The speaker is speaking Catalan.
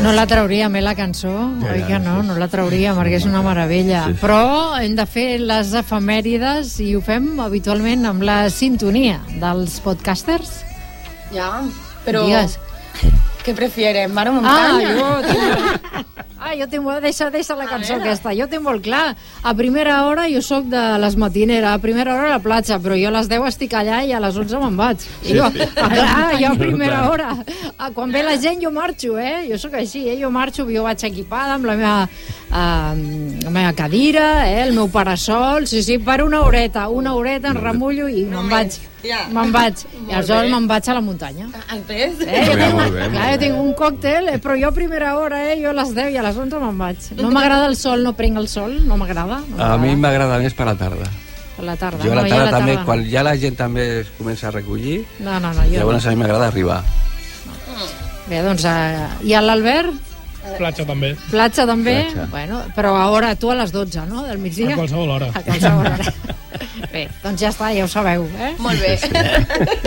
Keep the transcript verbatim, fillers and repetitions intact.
No la trauríem, eh, la cançó? Ja, oi que no? No la trauríem, perquè és una meravella. Sí, sí. Però hem de fer les efemèrides i ho fem habitualment amb la sintonia dels podcasters. Ja, però... Digues. ¿Qué prefieren, mar o muntanya? Ah, jo tinc... Ah, jo tinc... Deixa, deixa la cançó aquesta. Jo tinc molt clar. A primera hora jo sóc de les matineres, a primera hora a la platja, però jo a les deu estic allà i a les onze me'n vaig. I jo, ah, clar, jo a primera hora. Ah, quan ve la gent jo marxo, eh? Jo sóc així, eh? Jo marxo, jo vaig equipada amb la meva, uh, la meva cadira, eh? El meu parasol, sí, sí, per una horeta, una horeta en remullo i me'n vaig. Ja. Me'n vaig. I aleshores me'n vaig a la muntanya. Entès? Eh? Jo, tinc, bé, clar, jo tinc un còctel, eh? Però jo a primera hora, eh? Jo a les deu i a les onze me'n vaig. No m'agrada el sol, no prenc el sol, no m'agrada. No a mi m'agrada més per la tarda. Per la tarda. Jo a la no, tarda, la també, tarda quan no. ja la gent també es comença a recollir, no, no, no, jo llavors no. a mi m'agrada arribar. No. Bé, doncs, uh, i a l'Albert? Platja també. Platja també? Platja. Bueno, però a hora, tu a les dotze, no?, del migdia? A qualsevol hora. A qualsevol hora. Bé, doncs ja està, ja ho sabeu, eh? Molt bé.